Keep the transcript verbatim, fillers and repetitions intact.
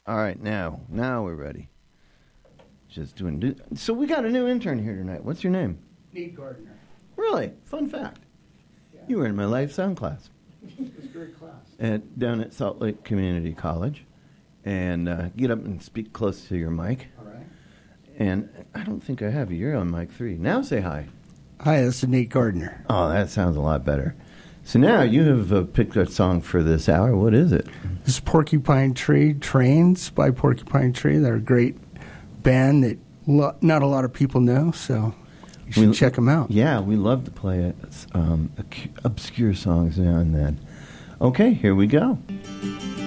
All right, now, now we're ready. Just doing. Do- so we got a new intern here tonight. What's your name? Nate Gardner. Really? Fun fact. Yeah. You were in my life sound class. It was a great class. At, down at Salt Lake Community College. And uh, get up and speak close to your mic. All right. And I don't think I have you. You're on mic three. Now say hi. Hi, this is Nate Gardner. Oh, that sounds a lot better. So now you have uh, picked a song for this hour. What is it? This is Porcupine Tree Trains by Porcupine Tree. They're a great band that lo- not a lot of people know, so you should we, check them out. Yeah, we love to play um, obscure songs now and then. Okay, here we go.